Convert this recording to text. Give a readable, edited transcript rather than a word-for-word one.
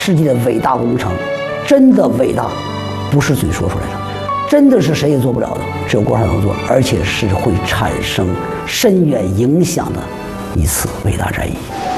世界的伟大工程，真的伟大，不是嘴说出来的，真的是谁也做不了的，只有共产党能做，而且是会产生深远影响的一次伟大战役。